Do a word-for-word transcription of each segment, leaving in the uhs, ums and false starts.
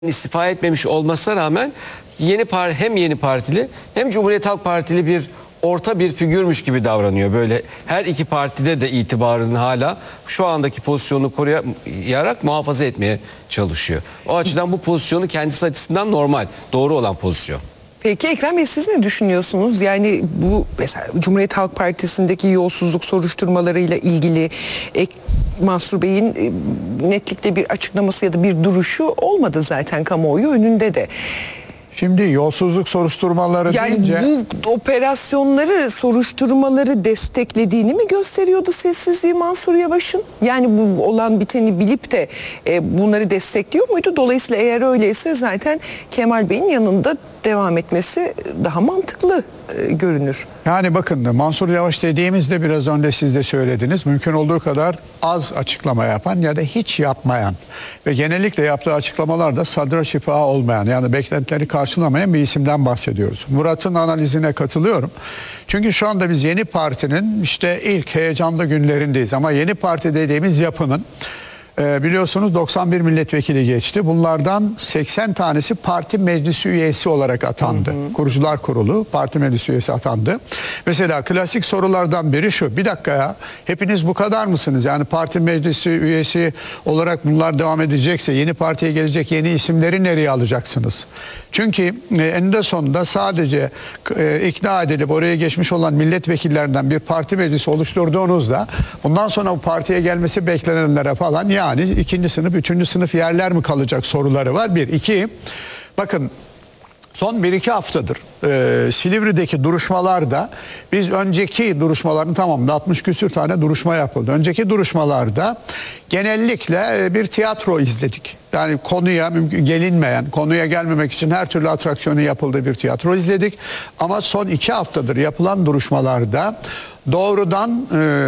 istifa etmemiş olmasına rağmen yeni par hem yeni partili hem Cumhuriyet Halk Partili bir orta bir figürmüş gibi davranıyor. Böyle her iki partide de itibarını hala şu andaki pozisyonunu koruyarak muhafaza etmeye çalışıyor. O açıdan bu pozisyonu kendisi açısından normal, doğru olan pozisyon. Peki Ekrem Bey, siz ne düşünüyorsunuz? Yani bu mesela Cumhuriyet Halk Partisi'ndeki yolsuzluk soruşturmalarıyla ilgili Ek, Mansur Bey'in e, netlikte bir açıklaması ya da bir duruşu olmadı zaten kamuoyu önünde de. Şimdi yolsuzluk soruşturmaları Yani deyince... bu operasyonları, soruşturmaları desteklediğini mi gösteriyordu sessizliği Mansur Yavaş'ın? Yani bu olan biteni bilip de e, bunları destekliyor muydu? Dolayısıyla eğer öyleyse zaten Kemal Bey'in yanında devam etmesi daha mantıklı e, görünür. Yani bakın, Mansur Yavaş dediğimizde biraz önce siz de söylediniz. Mümkün olduğu kadar az açıklama yapan ya da hiç yapmayan ve genellikle yaptığı açıklamalarda sadra şifa olmayan, yani beklentileri karşılamayan bir isimden bahsediyoruz. Murat'ın analizine katılıyorum. Çünkü şu anda biz Yeni Parti'nin işte ilk heyecanlı günlerindeyiz ama Yeni Parti dediğimiz yapının biliyorsunuz doksan bir milletvekili geçti. Bunlardan seksen tanesi parti meclisi üyesi olarak atandı. Hı hı. Kurucular Kurulu parti meclisi üyesi atandı. Mesela klasik sorulardan biri şu: bir dakika ya, hepiniz bu kadar mısınız? Yani parti meclisi üyesi olarak bunlar devam edecekse Yeni Parti'ye gelecek yeni isimleri nereye alacaksınız? Çünkü eninde sonunda sadece e, ikna edilip oraya geçmiş olan milletvekillerinden bir parti meclisi oluşturduğunuzda bundan sonra bu partiye gelmesi beklenenlere falan, yani ikinci sınıf, üçüncü sınıf yerler mi kalacak soruları var. Bir. İki, bakın son bir iki haftadır e, Silivri'deki duruşmalarda biz önceki duruşmaların tamamında altmış küsür tane duruşma yapıldı. Önceki duruşmalarda genellikle e, bir tiyatro izledik. Yani konuya gelinmeyen, konuya gelmemek için her türlü atraksiyonu yapıldığı bir tiyatro izledik. Ama son iki haftadır yapılan duruşmalarda doğrudan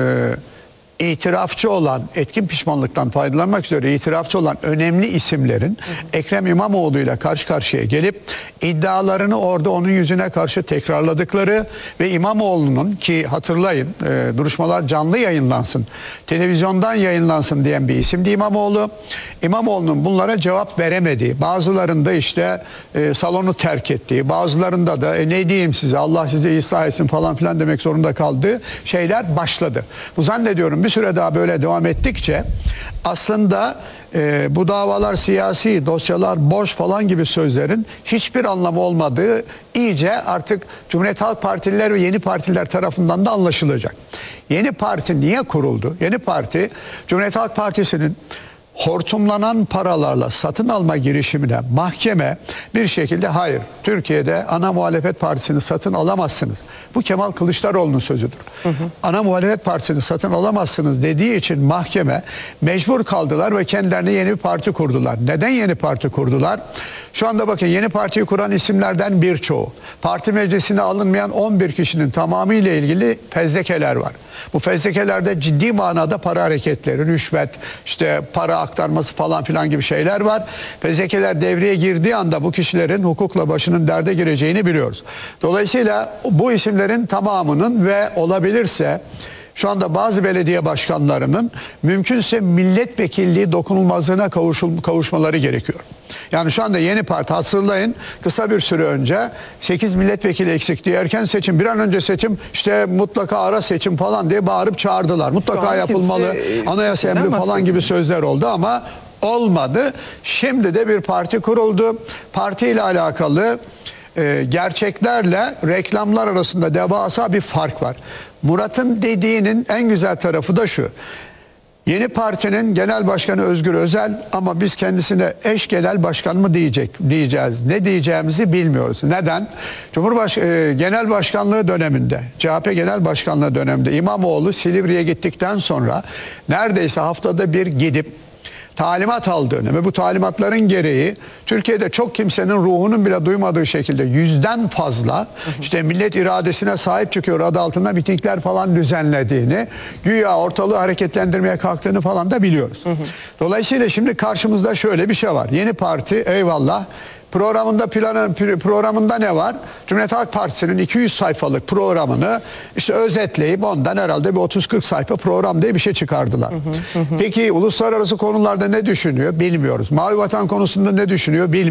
E, itirafçı olan, etkin pişmanlıktan faydalanmak üzere itirafçı olan önemli isimlerin hı hı. Ekrem İmamoğlu ile karşı karşıya gelip iddialarını orada onun yüzüne karşı tekrarladıkları ve İmamoğlu'nun, ki hatırlayın e, duruşmalar canlı yayınlansın, televizyondan yayınlansın diyen bir isimdi İmamoğlu. İmamoğlu'nun bunlara cevap veremediği, bazılarında işte e, salonu terk ettiği, bazılarında da e, ne diyeyim size, Allah sizi ıslah etsin falan filan demek zorunda kaldığı şeyler başladı. Bu zannediyorum bir süre daha böyle devam ettikçe aslında e, bu davalar siyasi, dosyalar boş falan gibi sözlerin hiçbir anlamı olmadığı iyice artık Cumhuriyet Halk Partililer ve Yeni Partiler tarafından da anlaşılacak. Yeni Parti niye kuruldu? Yeni Parti, Cumhuriyet Halk Partisi'nin hortumlanan paralarla satın alma girişimine mahkeme bir şekilde hayır, Türkiye'de ana muhalefet partisini satın alamazsınız, bu Kemal Kılıçdaroğlu'nun sözüdür. Hı hı. Ana muhalefet partisini satın alamazsınız dediği için mahkeme mecbur kaldılar ve kendilerine yeni bir parti kurdular. Neden yeni parti kurdular? Şu anda bakın, yeni partiyi kuran isimlerden birçoğu parti meclisine alınmayan on bir kişinin tamamıyla ilgili fezlekeler var. Bu fezlekelerde ciddi manada para hareketleri, rüşvet, işte para aktarması falan filan gibi şeyler var. Fezlekeler devreye girdiği anda bu kişilerin hukukla başının derde gireceğini biliyoruz. Dolayısıyla bu isimlerin tamamının ve olabilirse şu anda bazı belediye başkanlarının mümkünse milletvekilliği dokunulmazlığına kavuşul, kavuşmaları gerekiyor. Yani şu anda Yeni Parti, hatırlayın, kısa bir süre önce sekiz milletvekili eksikliği, erken seçim, bir an önce seçim, işte mutlaka ara seçim falan diye bağırıp çağırdılar. Mutlaka yapılmalı, anayasa emri falan gibi sözler oldu ama olmadı. Şimdi de bir parti kuruldu. Parti ile alakalı e, gerçeklerle reklamlar arasında devasa bir fark var. Murat'ın dediğinin en güzel tarafı da şu: Yeni Parti'nin genel başkanı Özgür Özel, ama biz kendisine eş genel başkan mı diyecek diyeceğiz. Ne diyeceğimizi bilmiyoruz. Neden? Cumhurbaşkanı Genel Başkanlığı döneminde, C H P Genel Başkanlığı döneminde İmamoğlu Silivri'ye gittikten sonra neredeyse haftada bir gidip talimat aldığını ve bu talimatların gereği Türkiye'de çok kimsenin ruhunun bile duymadığı şekilde yüzden fazla işte millet iradesine sahip çıkıyor adı altında mitingler falan düzenlediğini, güya ortalığı hareketlendirmeye kalktığını falan da biliyoruz. Dolayısıyla şimdi karşımızda şöyle bir şey var. Yeni Parti eyvallah Programında planı, programında ne var? Cumhuriyet Halk Partisi'nin iki yüz sayfalık programını işte özetleyip ondan herhalde bir otuz kırk sayfa program diye bir şey çıkardılar. Hı hı hı. Peki uluslararası konularda ne düşünüyor? Bilmiyoruz. Mavi Vatan konusunda ne düşünüyor? Bilmiyoruz.